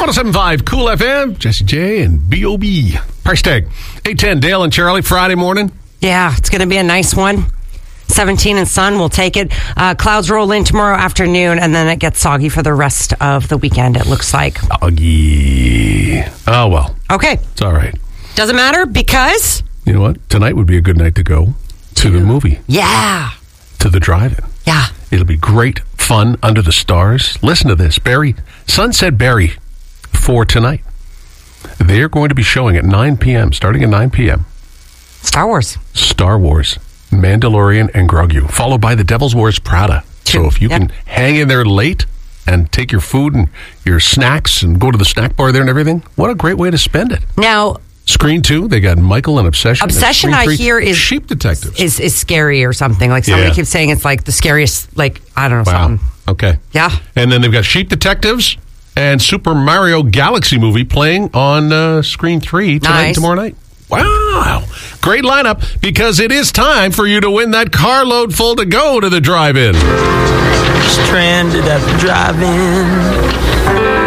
107.5 Cool FM, Jesse J and B.O.B. Price tag, 810, Dale and Charlie, Friday morning. Yeah, it's going to be a nice one. 17 and sun, we'll take it. Clouds roll in tomorrow afternoon, and then it gets soggy for the rest of the weekend, it looks like. Soggy. Oh, well. Okay. It's all right. Doesn't matter because... You know what? Tonight would be a good night to go to the movie. Yeah. To the drive-in. Yeah. It'll be great fun under the stars. Listen to this. Sunset Berry for tonight. They're going to be showing at 9 p.m., starting at 9 p.m. Star Wars, Mandalorian, and Grogu, followed by The Devil's Wears Prada. So if you can hang in there late and take your food and your snacks and go to the snack bar there and everything, what a great way to spend it. Now... Screen 2, they got Michael and Obsession. Obsession, I hear, is Sheep Detectives. Is scary or something. Like somebody keeps saying it's like the scariest, like, I don't know, something. Okay. Yeah. And then they've got Sheep Detectives and Super Mario Galaxy movie playing on Screen 3 tonight and tomorrow night. Wow. Great lineup, because it is time for you to win that carload full to go to the drive-in. Stranded at the drive-in.